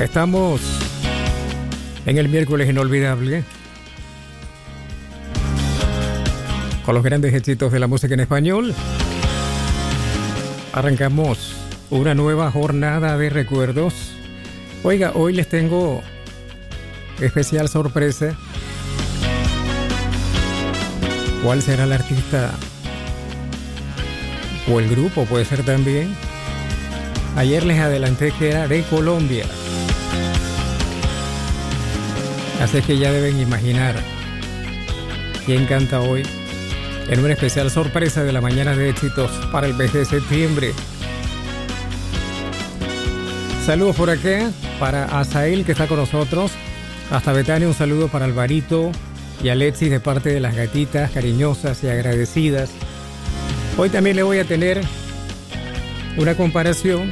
Estamos en el miércoles inolvidable con los grandes éxitos de la música en español. Arrancamos una nueva jornada de recuerdos. Oiga, hoy les tengo especial sorpresa. ¿Cuál será el artista o el grupo? Puede ser también. Ayer les adelanté que era de Colombia. Así que ya deben imaginar quién canta hoy en una especial sorpresa de la mañana de éxitos para el mes de septiembre. Saludos por acá para Azael, que está con nosotros. Hasta Betania, un saludo para Alvarito y Alexis de parte de las gatitas cariñosas y agradecidas. Hoy también le voy a tener una comparación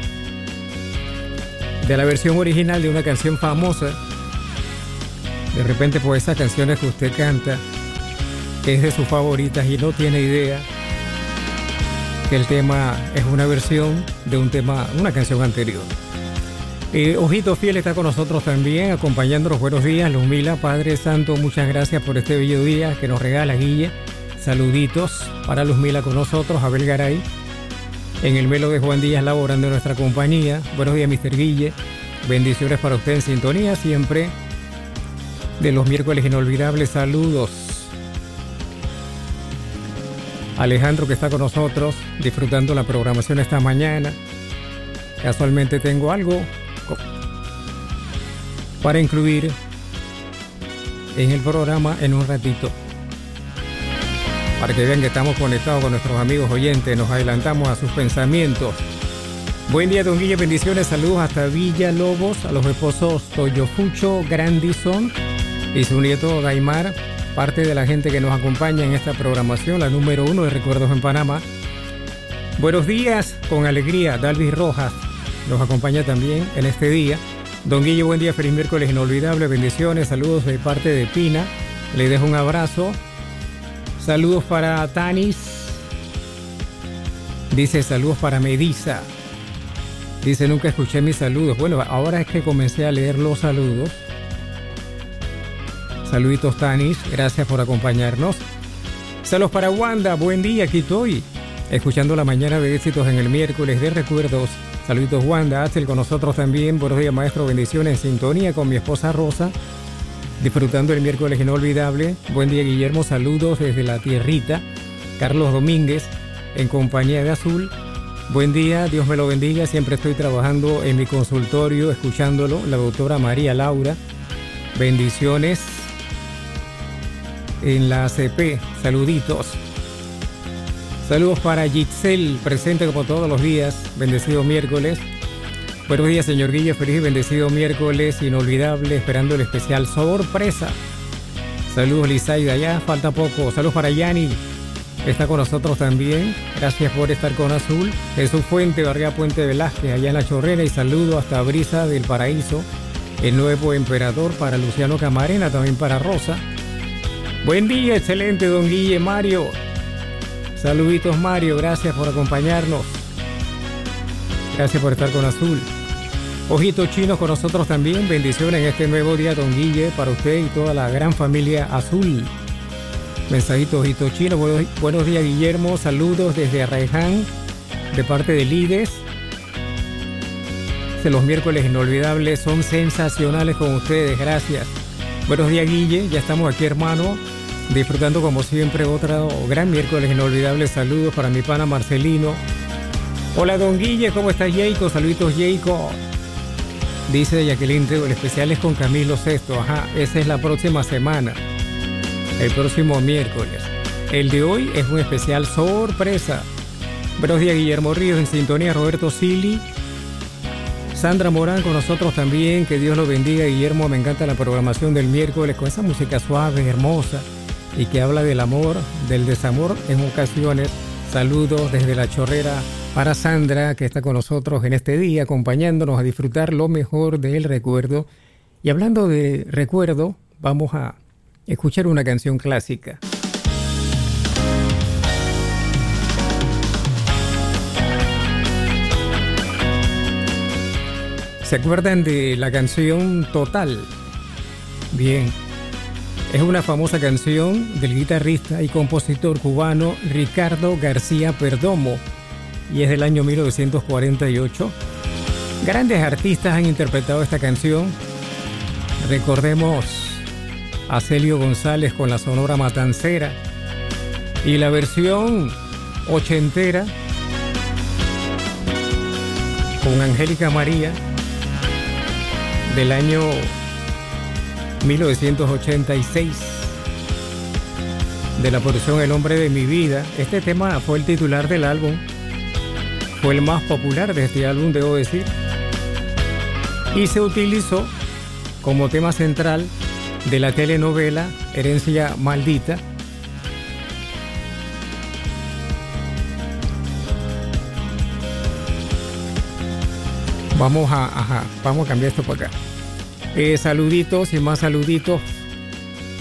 de la versión original de una canción famosa. De repente, pues esas canciones que usted canta es de sus favoritas y no tiene idea que el tema es una versión de una canción anterior. Ojito Fiel está con nosotros también, acompañándonos. Buenos días, Luzmila, Padre Santo, muchas gracias por este bello día que nos regala Guille. Saluditos para Luzmila con nosotros, Abel Garay, en el Melo de Juan Díaz, laborando en nuestra compañía. Buenos días, Mr. Guille, bendiciones para usted en sintonía siempre de los miércoles inolvidables. Saludos. Alejandro, que está con nosotros disfrutando la programación esta mañana. Casualmente tengo algo para incluir en el programa en un ratito, para que vean que estamos conectados con nuestros amigos oyentes. Nos adelantamos a sus pensamientos. Buen día, don Guille, bendiciones, saludos hasta Villa Lobos, a los esposos Toyofucho Grandison y su nieto Daimar, parte de la gente que nos acompaña en esta programación, la número 1 de Recuerdos en Panamá. Buenos días, con alegría, Dalvis Rojas nos acompaña también en este día. Don Guille, buen día, feliz miércoles inolvidable, bendiciones, saludos de parte de Pina, le dejo un abrazo. Saludos para Tanis, dice saludos para Medisa, dice nunca escuché mis saludos. Bueno, ahora es que comencé a leer los saludos. Saluditos, Tanis, gracias por acompañarnos. Saludos para Wanda, buen día, aquí estoy escuchando la mañana de éxitos en el miércoles de recuerdos. Saluditos, Wanda. Axel con nosotros también. Buenos días, maestro, bendiciones, en sintonía con mi esposa Rosa, disfrutando el miércoles inolvidable. Buen día, Guillermo, saludos desde la tierrita. Carlos Domínguez en compañía de Azul. Buen día, Dios me lo bendiga, siempre estoy trabajando en mi consultorio escuchándolo. La doctora María Laura, bendiciones en la ACP, saluditos. Saludos para Giselle, presente como todos los días, bendecido miércoles. Buenos días, señor Guille, feliz y bendecido miércoles inolvidable, esperando el especial sorpresa. Saludos, Lizaida, ya falta poco. Saludos para Yani, está con nosotros también, gracias por estar con Azul. Jesús Fuente, Barría Puente Velázquez, allá en La Chorrera, y saludo hasta Brisa del Paraíso, el nuevo emperador, para Luciano Camarena, también para Rosa. Buen día, excelente, don Guille. Mario, saluditos, Mario, gracias por acompañarnos, gracias por estar con Azul. Ojitos Chinos con nosotros también, bendiciones en este nuevo día, don Guille, para usted y toda la gran familia Azul. Mensajito, Ojitos Chinos. Buenos días, Guillermo, saludos desde Arraiján, de parte de Lides. Los miércoles inolvidables son sensacionales con ustedes, gracias. Buenos días, Guille, ya estamos aquí, hermano, disfrutando como siempre otro gran miércoles inolvidable. Saludos para mi pana Marcelino. Hola, don Guille, ¿cómo estás, Jayco? Saluditos, Jayco. Dice Jacqueline Rego, el especial es con Camilo Sesto. Ajá, esa es la próxima semana, el próximo miércoles. El de hoy es un especial sorpresa. Buenos días, Guillermo Ríos en sintonía, Roberto Sili. Sandra Morán con nosotros también, que Dios lo bendiga, Guillermo, me encanta la programación del miércoles con esa música suave, hermosa, y que habla del amor, del desamor en ocasiones. Saludos desde La Chorrera para Sandra, que está con nosotros en este día, acompañándonos a disfrutar lo mejor del recuerdo. Y hablando de recuerdo, vamos a escuchar una canción clásica. ¿Se acuerdan de la canción Total? Bien, es una famosa canción del guitarrista y compositor cubano Ricardo García Perdomo y es del año 1948. Grandes artistas han interpretado esta canción. Recordemos a Celio González con la Sonora Matancera y la versión ochentera con Angélica María del año 1986 de la producción El hombre de mi vida. Este tema fue el titular del álbum, fue el más popular de este álbum, debo decir, y se utilizó como tema central de la telenovela Herencia Maldita. Vamos a cambiar esto por acá. Saluditos y más saluditos